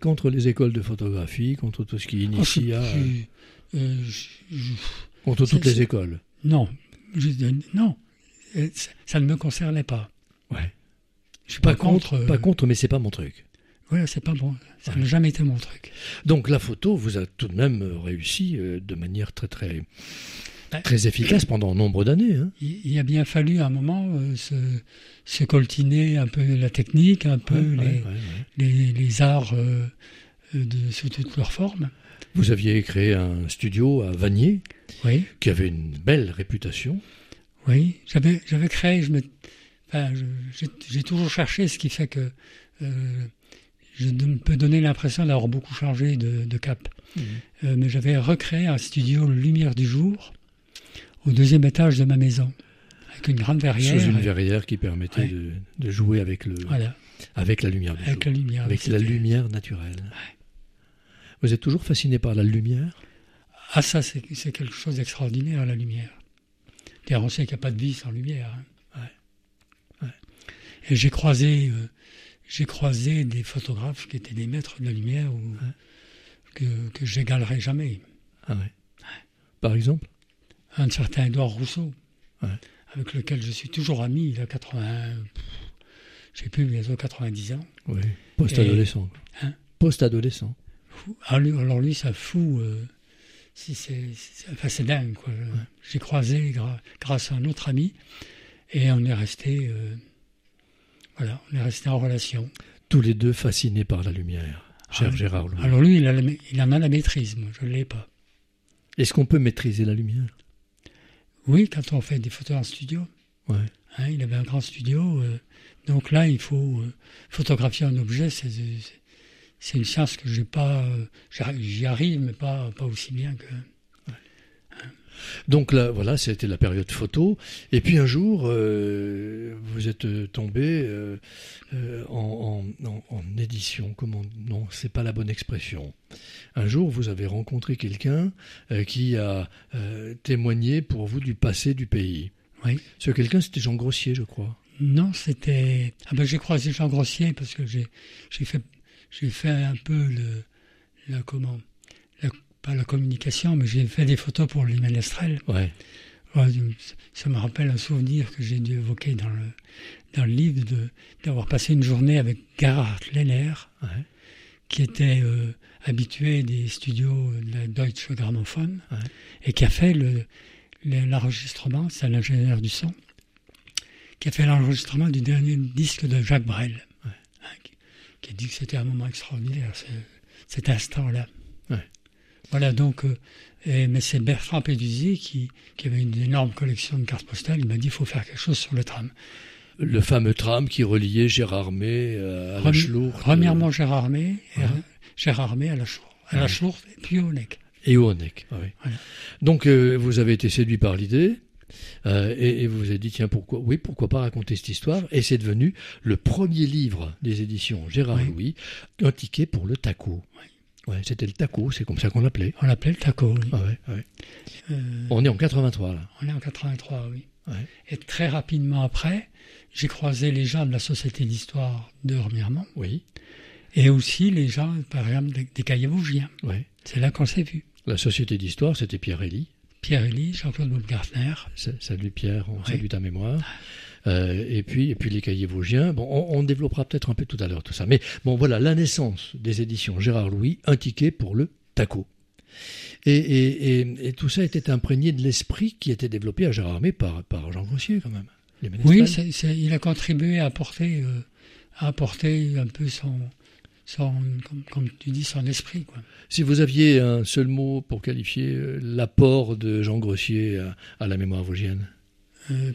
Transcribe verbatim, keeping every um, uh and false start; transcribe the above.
contre les écoles de photographie, contre tout ce qui initie à... Euh, je, je, contre toutes c'est, les écoles. Non, je, non, ça ne me concernait pas. Ouais. Je suis pas, pas contre, contre. Pas contre, mais c'est pas mon truc. Voilà, c'est pas bon. Ça ouais. n'a jamais été mon truc. Donc la photo vous a tout de même réussi euh, de manière très très ouais. très efficace pendant nombre d'années. Hein. Il, il a bien fallu à un moment euh, se, se coltiner un peu la technique, un peu ouais, les, ouais, ouais, ouais. les les arts euh, de sous toutes leurs formes. Vous aviez créé un studio à Vanier, oui. qui avait une belle réputation. Oui, j'avais j'avais créé. Je me, enfin, je, j'ai, j'ai toujours cherché, ce qui fait que euh, je peux donner l'impression d'avoir beaucoup changé de, de cap. Mmh. Euh, mais j'avais recréé un studio Lumière du jour au deuxième étage de ma maison, avec une grande verrière. Sous une et... verrière qui permettait ouais. de, de jouer avec, le, voilà. avec la lumière du avec jour. La lumière, avec c'était... la lumière naturelle. Ouais. Vous êtes toujours fasciné par la lumière ? Ah ça, c'est, c'est quelque chose d'extraordinaire, la lumière. D'ailleurs, on sait qu'il n'y a pas de vie sans lumière. Hein. Ouais. Ouais. Et j'ai croisé... Euh, J'ai croisé des photographes qui étaient des maîtres de la lumière ou, ouais. que, que j'égalerai jamais. Ah ouais. ouais. Par exemple ? Un certain Édouard Rousseau, ouais. avec lequel je suis toujours ami. Il a quatre-vingts, je ne sais plus, bientôt quatre-vingt-dix ans. Oui, post-adolescent. Et, hein post-adolescent. Alors lui, ça fout... Euh, si c'est, c'est, enfin, c'est dingue, quoi. Ouais. J'ai croisé gra- grâce à un autre ami et on est resté... Euh, Voilà, on est restés en relation. Tous les deux fascinés par la lumière, cher ah, Gérard Louis. Alors lui, il, a la, il en a la maîtrise, moi, je ne l'ai pas. Est-ce qu'on peut maîtriser la lumière ? Oui, quand on fait des photos en studio. Ouais. Hein, il avait un grand studio, euh, donc là, il faut euh, photographier un objet, c'est, c'est, c'est une science que j'ai pas, euh, j'y arrive, mais pas, pas aussi bien que... Donc là, voilà, c'était la période photo. Et puis un jour, euh, vous êtes tombé euh, euh, en, en, en édition. Comment ? Non, c'est pas la bonne expression. Un jour, vous avez rencontré quelqu'un euh, qui a euh, témoigné pour vous du passé du pays. Oui. Ce quelqu'un, c'était Jean Grossier, je crois. Non, c'était. Ah ben, j'ai croisé Jean Grossier parce que j'ai, j'ai fait, j'ai fait un peu le, le comment. Pas la communication, mais j'ai fait des photos pour les Ménestrels. Ouais. Ouais, ça me rappelle un souvenir que j'ai dû évoquer dans le, dans le livre, de, d'avoir passé une journée avec Gerhard Lenner, ouais. qui était euh, habitué des studios de la Deutsche Grammophon, ouais. et qui a fait le, le, l'enregistrement, c'est un ingénieur du son, qui a fait l'enregistrement du dernier disque de Jacques Brel, ouais. hein, qui, qui a dit que c'était un moment extraordinaire, ce, cet instant-là. Ouais. Voilà, donc, euh, et, mais c'est Bertrand Peduzzi qui, qui avait une énorme collection de cartes postales. Il m'a dit, il faut faire quelque chose sur le tram. Le fameux tram qui reliait Gérardmer euh, à Rem- la Schlourte. Premièrement, Gérardmer, ouais. Gérardmer à la Schlourte, à la Schlourte et puis au Honeck. Et au Honeck, oui. Voilà. Donc, euh, vous avez été séduit par l'idée. Euh, et, et vous vous êtes dit, tiens, pourquoi, oui, pourquoi pas raconter cette histoire ? Et c'est devenu le premier livre des éditions Gérard oui. Louis, un ticket pour le taco. Oui. Ouais, c'était le taco, c'est comme ça qu'on l'appelait. On l'appelait le taco, oui. Ah ouais, ouais. Euh, on est en quatre-vingt-trois, là. On est en quatre-vingt-trois, oui. Ouais. Et très rapidement après, j'ai croisé les gens de la Société d'Histoire de Remiremont. Oui. Et aussi les gens, par exemple, des, des Cahiers Vosgiens. Oui. C'est là qu'on s'est vus. La Société d'Histoire, c'était Pierre Elie. Pierre Elie, Jean-Claude Baumgartner. Salut Pierre, on oui. salue ta mémoire. Euh, et puis et puis les Cahiers Vosgiens. Bon, on, on développera peut-être un peu tout à l'heure tout ça. Mais bon, voilà la naissance des éditions Gérard Louis, un ticket pour le taco. Et, et, et, et tout ça était imprégné de l'esprit qui était développé à Gérardmer par par Jean Grossier quand même. Les oui, c'est, c'est, il a contribué à apporter euh, à apporter un peu son son comme, comme tu dis son esprit quoi. Si vous aviez un seul mot pour qualifier l'apport de Jean Grossier à, à la mémoire vosgienne. Euh,